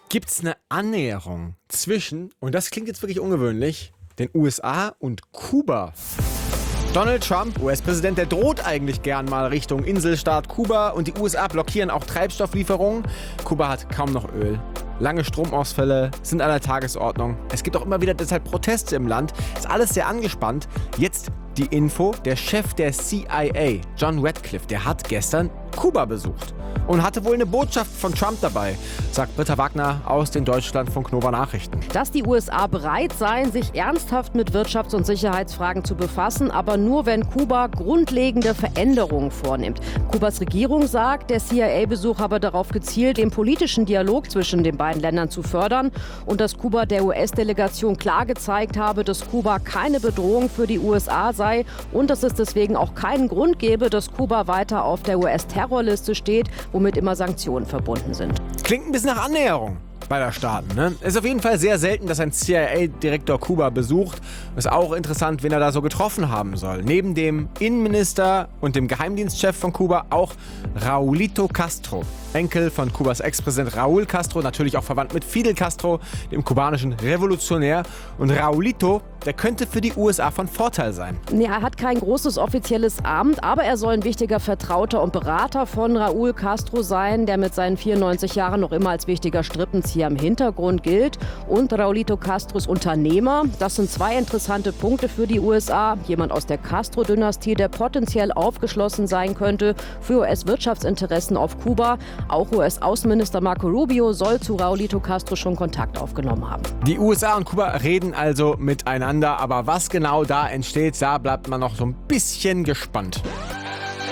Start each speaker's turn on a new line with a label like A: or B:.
A: Gibt es eine Annäherung zwischen, und das klingt jetzt wirklich ungewöhnlich, den USA und Kuba? Donald Trump, US-Präsident, der droht eigentlich gern mal Richtung Inselstaat Kuba und die USA blockieren auch Treibstofflieferungen. Kuba hat kaum noch Öl. Lange Stromausfälle sind an der Tagesordnung. Es gibt auch immer wieder deshalb Proteste im Land. Ist alles sehr angespannt. Jetzt die Info, der Chef der CIA, John Ratcliffe, der hat gestern Kuba besucht und hatte wohl eine Botschaft von Trump dabei, sagt Britta Wagner aus den Deutschlandfunk Nova Nachrichten.
B: Dass die USA bereit seien, sich ernsthaft mit Wirtschafts- und Sicherheitsfragen zu befassen, aber nur wenn Kuba grundlegende Veränderungen vornimmt. Kubas Regierung sagt, der CIA-Besuch habe darauf gezielt, den politischen Dialog zwischen den beiden Ländern zu fördern und dass Kuba der US-Delegation klar gezeigt habe, dass Kuba keine Bedrohung für die USA sei und dass es deswegen auch keinen Grund gebe, dass Kuba weiter auf der US-Terrorliste steht, womit immer Sanktionen verbunden sind.
A: Klingt ein bisschen nach Annäherung beider Staaten, ne? Ist auf jeden Fall sehr selten, dass ein CIA-Direktor Kuba besucht. Ist auch interessant, wen er da so getroffen haben soll. Neben dem Innenminister und dem Geheimdienstchef von Kuba auch Raulito Castro. Enkel von Kubas Ex-Präsident Raúl Castro, natürlich auch verwandt mit Fidel Castro, dem kubanischen Revolutionär. Und Raulito, der könnte für die USA von Vorteil sein.
B: Ja, er hat kein großes offizielles Amt, aber er soll ein wichtiger Vertrauter und Berater von Raúl Castro sein, der mit seinen 94 Jahren noch immer als wichtiger Strippenzieher im Hintergrund gilt. Und Raulito Castro ist Unternehmer. Das sind zwei interessante Punkte für die USA. Jemand aus der Castro-Dynastie, der potenziell aufgeschlossen sein könnte für US-Wirtschaftsinteressen auf Kuba. Auch US-Außenminister Marco Rubio soll zu Raulito Castro schon Kontakt aufgenommen haben.
A: Die USA und Kuba reden also miteinander, aber was genau da entsteht, da bleibt man noch so ein bisschen gespannt.